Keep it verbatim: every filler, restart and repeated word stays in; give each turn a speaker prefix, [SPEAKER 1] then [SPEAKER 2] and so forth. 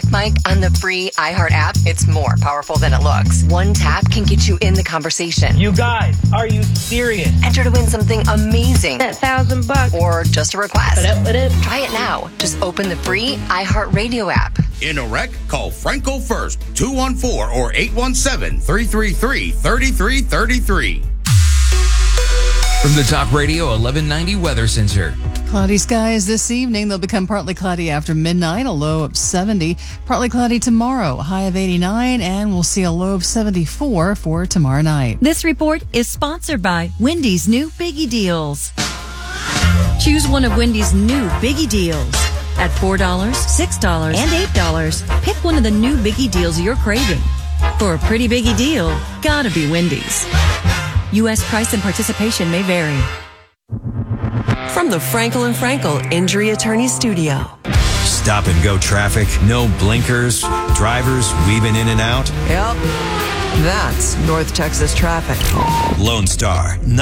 [SPEAKER 1] Mike, on the free iHeart app, it's more powerful than it looks. One tap can get you in the conversation.
[SPEAKER 2] You guys, are you serious?
[SPEAKER 1] Enter to win something amazing.
[SPEAKER 3] That thousand bucks.
[SPEAKER 1] Or just a request.
[SPEAKER 3] Ba-da, ba-da.
[SPEAKER 1] Try it now. Just open the free iHeart Radio app.
[SPEAKER 4] In a wreck, call Franco first, two one four or eight one seven, three three three, three three three three.
[SPEAKER 5] From the Talk Radio eleven ninety Weather Center.
[SPEAKER 6] Cloudy skies this evening. They'll become partly cloudy after midnight, a low of seventy. Partly cloudy tomorrow, a high of eighty-nine, and we'll see a low of seventy-four for tomorrow night.
[SPEAKER 7] This report is sponsored by Wendy's new Biggie Deals. Choose one of Wendy's new Biggie Deals. At four dollars, six dollars, and eight dollars, pick one of the new Biggie Deals you're craving. For a pretty Biggie deal, gotta be Wendy's. U S price and participation may vary.
[SPEAKER 8] From the Frankel and Frankel Injury Attorney Studio.
[SPEAKER 9] Stop and go traffic, no blinkers, drivers weaving in and out.
[SPEAKER 8] Yep, that's North Texas traffic.
[SPEAKER 9] Lone Star.